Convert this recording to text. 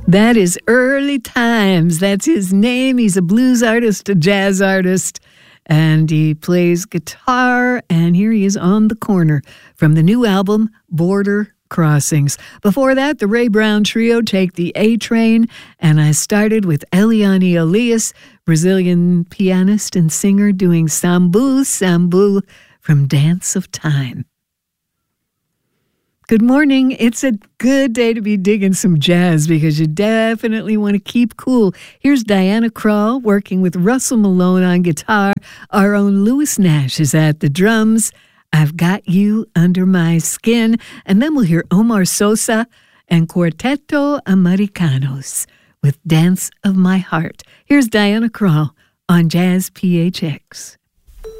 That is Early Times. That's his name. He's a blues artist, a jazz artist, and he plays guitar. And here he is on the corner from the new album, Border Crossings. Before that, the Ray Brown Trio, Take the A Train. And I started with Eliane Elias, Brazilian pianist and singer, doing Sambu, Sambu from Dance of Time. Good morning. It's a good day to be digging some jazz because you definitely want to keep cool. Here's Diana Krall working with Russell Malone on guitar. Our own Louis Nash is at the drums. I've Got You Under My Skin. And then we'll hear Omar Sosa and Quarteto Americanos with Dance of My Heart. Here's Diana Krall on Jazz PHX.